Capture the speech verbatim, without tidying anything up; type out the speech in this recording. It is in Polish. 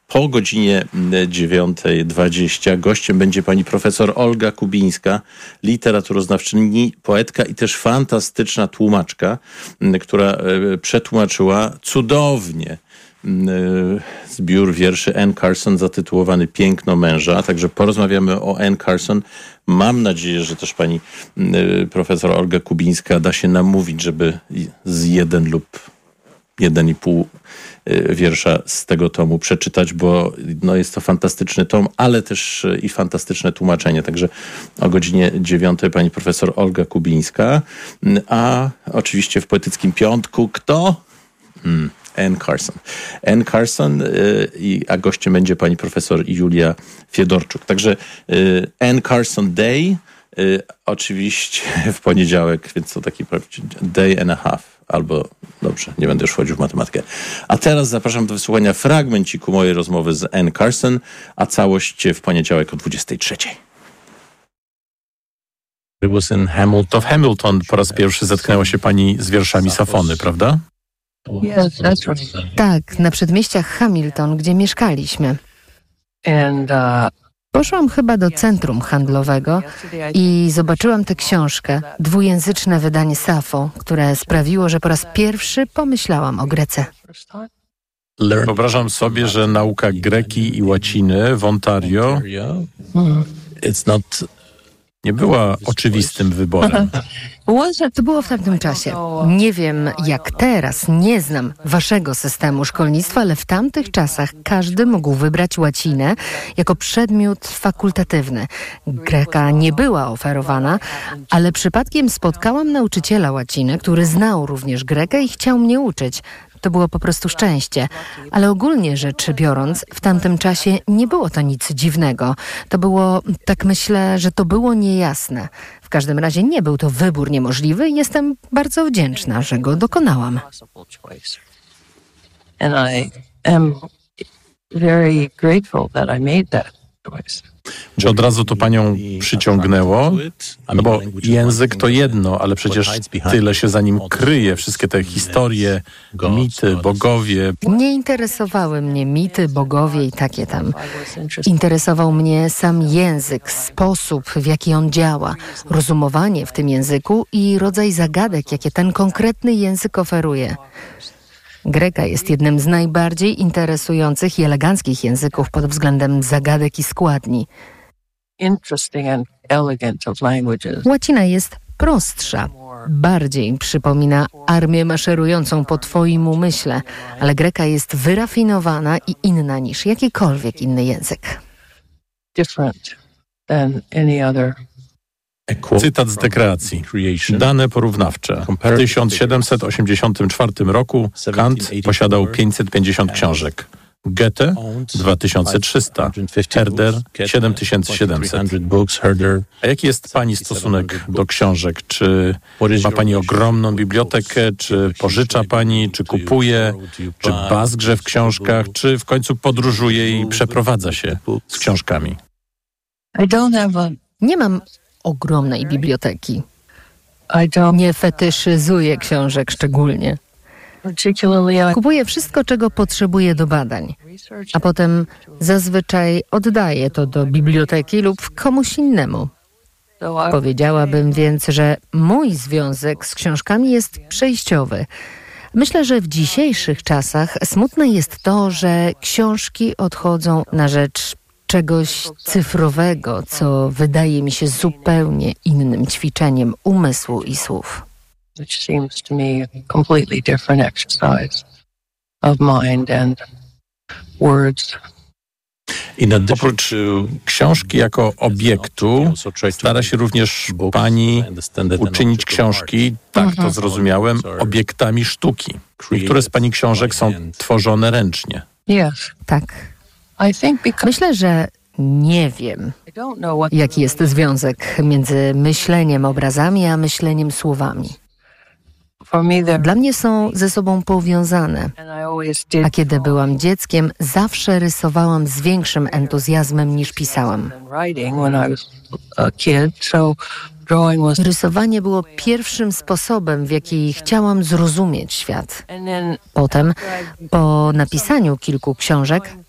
po godzinie dziewiątej dwadzieścia. Gościem będzie pani profesor Olga Kubińska, literaturoznawczyni, poetka i też fantastyczna tłumaczka, która przetłumaczyła cudownie zbiór wierszy Anne Carson zatytułowany Piękno męża. Także porozmawiamy o Anne Carson. Mam nadzieję, że też pani profesor Olga Kubińska da się namówić, żeby z jeden lub jeden i pół wiersza z tego tomu przeczytać, bo no jest to fantastyczny tom, ale też i fantastyczne tłumaczenie. Także o godzinie dziewiątej pani profesor Olga Kubińska, a oczywiście w Poetyckim Piątku kto? Hmm. Anne Carson. Anne Carson, y, a gościem będzie pani profesor Julia Fiedorczuk. Także y, Anne Carson Day, y, oczywiście w poniedziałek, więc to taki day and a half, albo dobrze, nie będę już wchodził w matematykę. A teraz zapraszam do wysłuchania fragmenciku mojej rozmowy z Anne Carson, a całość w poniedziałek o dwudziestej trzeciej. To w Hamilton po raz pierwszy zetknęła się pani z wierszami Safony, prawda? Tak, na przedmieściach Hamilton, gdzie mieszkaliśmy. Poszłam chyba do centrum handlowego i zobaczyłam tę książkę, dwujęzyczne wydanie Safo, które sprawiło, że po raz pierwszy pomyślałam o Grece. Wyobrażam sobie, że nauka greki i łaciny w Ontario nie była oczywistym wyborem. To było w tamtym czasie. Nie wiem jak teraz, nie znam waszego systemu szkolnictwa, ale w tamtych czasach każdy mógł wybrać łacinę jako przedmiot fakultatywny. Greka nie była oferowana, ale przypadkiem spotkałam nauczyciela łaciny, który znał również Grekę i chciał mnie uczyć. To było po prostu szczęście. Ale ogólnie rzecz biorąc, w tamtym czasie nie było to nic dziwnego. To było, tak myślę, że to było niejasne. W każdym razie nie był to wybór niemożliwy i jestem bardzo wdzięczna, że go dokonałam. And I am very grateful that I made that choice. Czy od razu to panią przyciągnęło? No bo język to jedno, ale przecież tyle się za nim kryje. Wszystkie te historie, mity, bogowie. Nie interesowały mnie mity, bogowie i takie tam. Interesował mnie sam język, sposób, w jaki on działa, rozumowanie w tym języku i rodzaj zagadek, jakie ten konkretny język oferuje. Greka jest jednym z najbardziej interesujących i eleganckich języków pod względem zagadek i składni. Łacina jest prostsza, bardziej przypomina armię maszerującą po twoim umyśle, ale greka jest wyrafinowana i inna niż jakikolwiek inny język. Cytat z dekreacji. Dane porównawcze. W tysiąc siedemset osiemdziesiątym czwartym roku Kant posiadał pięćset pięćdziesiąt książek. Goethe dwa tysiące trzysta, Herder siedem tysięcy siedemset. A jaki jest pani stosunek do książek? Czy ma pani ogromną bibliotekę? Czy pożycza pani? Czy kupuje? Czy bazgrze w książkach? Czy w końcu podróżuje i przeprowadza się z książkami? Nie mam ogromnej biblioteki. Nie fetyszyzuję książek szczególnie. Kupuję wszystko, czego potrzebuję do badań, a potem zazwyczaj oddaję to do biblioteki lub komuś innemu. Powiedziałabym więc, że mój związek z książkami jest przejściowy. Myślę, że w dzisiejszych czasach smutne jest to, że książki odchodzą na rzecz czegoś cyfrowego, co wydaje mi się zupełnie innym ćwiczeniem umysłu i słów. Which seems to me a completely different exercise of mind and words. Oprócz książki jako obiektu, stara się również pani uczynić książki, tak to zrozumiałem, obiektami sztuki. Niektóre z pani książek są tworzone ręcznie. Tak. Myślę, że nie wiem, jaki jest związek między myśleniem obrazami a myśleniem słowami. Dla mnie są ze sobą powiązane, a kiedy byłam dzieckiem, zawsze rysowałam z większym entuzjazmem niż pisałam. Rysowanie było pierwszym sposobem, w jaki chciałam zrozumieć świat. Potem, po napisaniu kilku książek,